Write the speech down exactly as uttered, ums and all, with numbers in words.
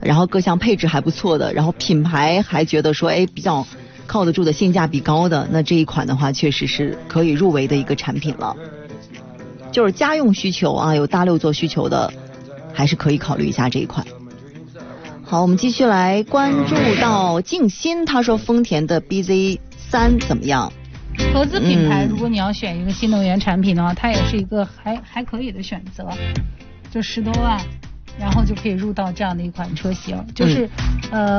然后各项配置还不错的，然后品牌还觉得说哎比较靠得住的，性价比高的，那这一款的话确实是可以入围的一个产品了。就是家用需求啊，有大六座需求的，还是可以考虑一下这一款。好，我们继续来关注到静心，他说丰田的 B Z 三怎么样？ 合资品牌，如果你要选一个新能源产品的话，它也是一个还还可以的选择，就十多万，然后就可以入到这样的一款车型，就是、嗯、呃。